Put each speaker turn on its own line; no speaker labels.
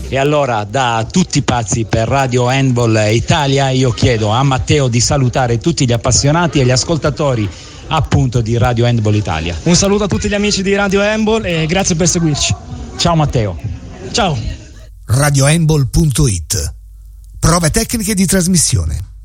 E allora, da tutti pazzi per Radio Handball Italia, io chiedo a Matteo di salutare tutti gli appassionati e gli ascoltatori appunto di Radio Handball Italia.
Un saluto a tutti gli amici di Radio Handball e grazie per seguirci.
Ciao Matteo.
Ciao.
radiohandball.it. Prove tecniche di trasmissione.